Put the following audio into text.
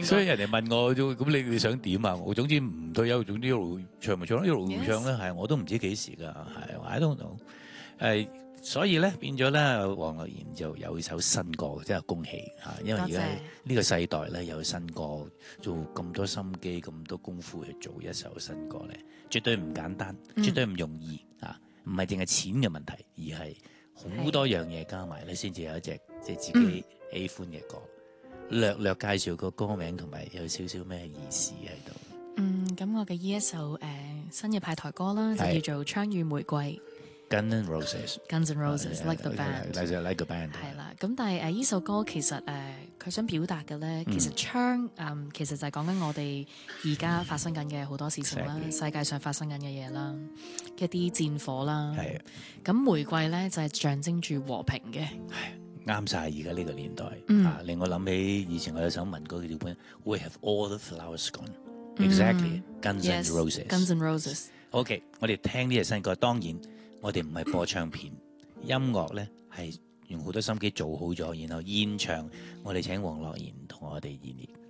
所以人哋問我咁你想點啊？我總之唔退休，總之一路唱咪唱咯，一路唱咧係我都唔知幾時㗎，係 I don't know。所以咧變咗咧，黃樂賢就有首新歌，真係恭喜嚇！因為而家呢個世代咧有新歌，做咁多心機、咁多功夫去做一首新歌咧，絕對唔簡單，絕對唔容易嚇，唔係淨係錢嘅問題，而係好多樣嘢加埋咧，先至有一隻即係自己喜歡嘅歌。略介紹個歌名同埋有少少咩意思喺度。 咁我嘅呢一首新嘅派台歌啦，就叫做《槍與玫瑰》。 Guns N' Roses，Guns N' Roses，like the band，like the band。 係啦，咁但係呢首歌其實佢想表達嘅咧，其實槍其實就係講緊我哋而家發生緊嘅好多事情啦，世界上發生緊嘅嘢啦，一啲戰火啦。係。咁玫瑰咧就係象徵住和平嘅。 係啱晒而家呢個年代。令我諗起以前我有首民歌叫做 We Have All the Flowers Gone。Exactly。Guns N' Roses。Guns N' Roses。 OK， 我哋聽呢隻新歌，當然。我哋唔係播唱片，音樂咧係用好多心機做好咗，然後現場我哋請黃樂賢同我哋演繹。